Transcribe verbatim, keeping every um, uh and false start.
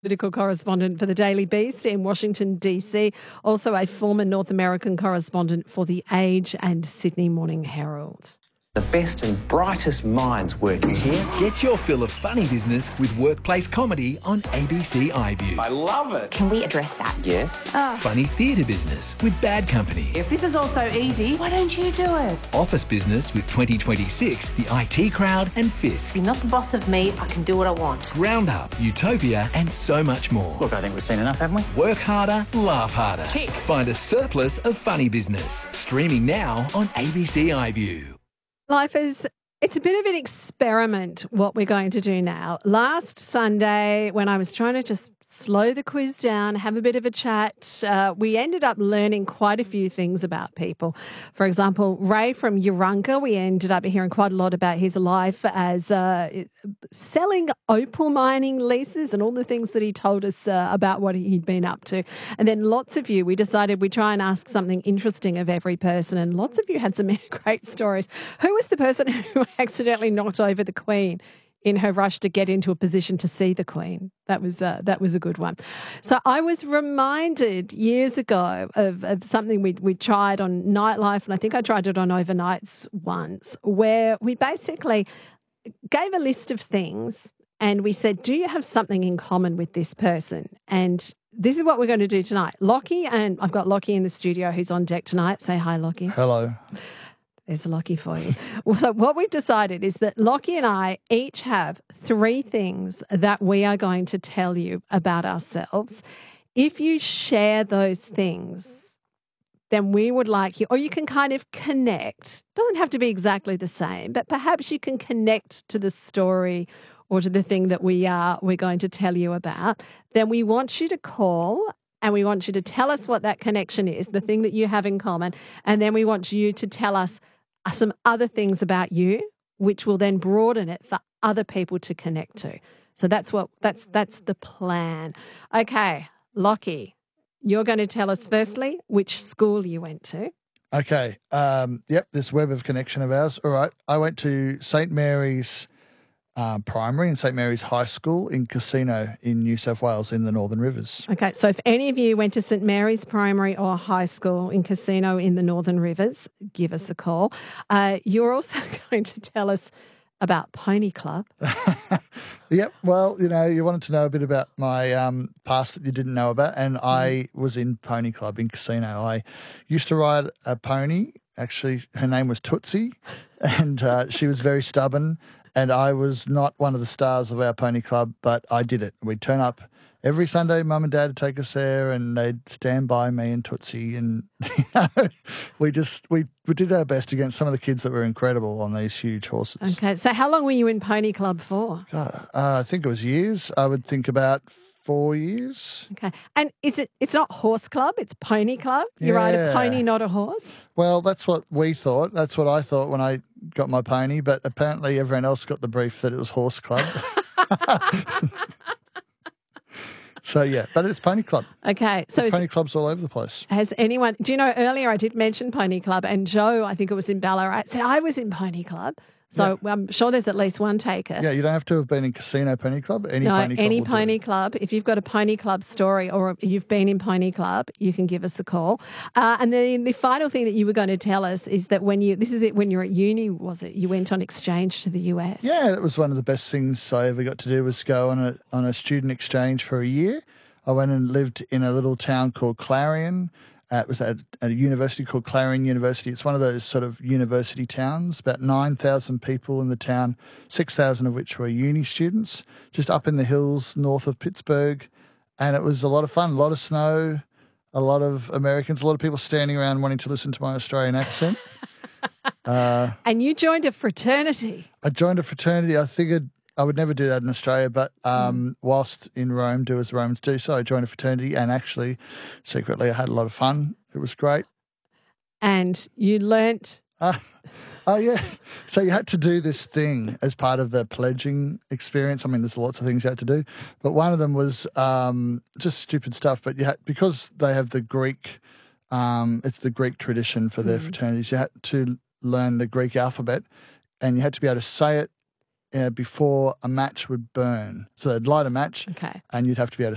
Political correspondent for the Daily Beast in Washington, D C, also a former North American correspondent for The Age and Sydney Morning Herald. The best and brightest minds working here. Get your fill of funny business with workplace comedy on A B C iView. I love it. Can we address that? Yes. Funny theatre business with Bad Company. If this is all so easy, why don't you do it? Office business with twenty twenty-six, the I T Crowd and Fisk. You're not the boss of me. I can do what I want. Roundup, Utopia and so much more. Look, I think we've seen enough, haven't we? Work harder, laugh harder. Tick. Find a surplus of funny business. Streaming now on A B C iView. Lifers, it's a bit of an experiment what we're going to do now. Last Sunday, when I was trying to just slow the quiz down, have a bit of a chat, uh, we ended up learning quite a few things about people. For example, Ray from Urunga, we ended up hearing quite a lot about his life as uh, selling opal mining leases and all the things that he told us uh, about what he'd been up to. And then lots of you, we decided we'd try and ask something interesting of every person, and lots of you had some great stories. Who was the person who accidentally knocked over the Queen in her rush to get into a position to see the Queen? That was uh, that was a good one. So I was reminded years ago of, of something we we tried on Nightlife, and I think I tried it on Overnights once, where we basically gave a list of things and we said, do you have something in common with this person? And this is what we're going to do tonight. Lockie, and I've got Lockie in the studio who's on deck tonight. Say hi, Lockie. Hello. There's Lockie for you. So what we've decided is that Lockie and I each have three things that we are going to tell you about ourselves. If you share those things, then we would like you, or you can kind of connect. Doesn't have to be exactly the same, but perhaps you can connect to the story or to the thing that we are we're going to tell you about. Then we want you to call and we want you to tell us what that connection is, the thing that you have in common, and then we want you to tell us some other things about you, which will then broaden it for other people to connect to. So that's what that's that's the plan. Okay, Lockie, you're going to tell us firstly which school you went to. Okay. Um, yep, this web of connection of ours. All right. I went to Saint Mary's uh, Primary and Saint Mary's High School in Casino in New South Wales in the Northern Rivers. Okay, so if any of you went to Saint Mary's Primary or High School in Casino in the Northern Rivers, give us a call. Uh, you're also going to tell us about Pony Club. Yep. Well, you know, you wanted to know a bit about my um, past that you didn't know about, and I was in Pony Club in Casino. I used to ride a pony. Actually, her name was Tootsie, and uh, she was very stubborn. And I was not one of the stars of our pony club, but I did it. We'd turn up every Sunday, Mum and Dad would take us there, and they'd stand by me and Tootsie, and you know, we just we, we did our best against some of the kids that were incredible on these huge horses. Okay, so how long were you in Pony Club for? God, uh, I think it was years. I would think about four years. Okay, and is it? It's not horse club; it's Pony Club. You ride a Yeah. pony, not a horse. Well, that's what we thought. That's what I thought when I got my pony, but apparently everyone else got the brief that it was horse club. So, yeah, but it's Pony Club. Okay, so There's it's, pony clubs all over the place. has anyone? Do you know? Earlier, I did mention Pony Club, and Joe, I think it was in Ballarat, said I was in Pony Club. So I'm sure there's at least one taker. Yeah, you don't have to have been in Casino Pony Club. Any no, pony club any will do. pony club. If you've got a pony club story or you've been in Pony Club, you can give us a call. Uh, and then the final thing that you were going to tell us is that when you, this is it, when you're at uni, was it? You went on exchange to the U S. Yeah, that was one of the best things I ever got to do was go on a on a student exchange for a year. I went and lived in a little town called Clarion. Uh, it was at a university called Clarion University. It's one of those sort of university towns, about nine thousand people in the town, six thousand of which were uni students, just up in the hills north of Pittsburgh. And it was a lot of fun, a lot of snow, a lot of Americans, a lot of people standing around wanting to listen to my Australian accent. uh, and you joined a fraternity. I joined a fraternity. I figured I would never do that in Australia, but um, whilst in Rome, do as the Romans do. So I joined a fraternity, and actually, secretly, I had a lot of fun. It was great. And you learnt... Uh, oh, yeah. So you had to do this thing as part of the pledging experience. I mean, there's lots of things you had to do, but one of them was um, just stupid stuff. But you had, because they have the Greek, um, it's the Greek tradition for their mm. fraternities, you had to learn the Greek alphabet, and you had to be able to say it Uh, before a match would burn. So they'd light a match Okay. and you'd have to be able to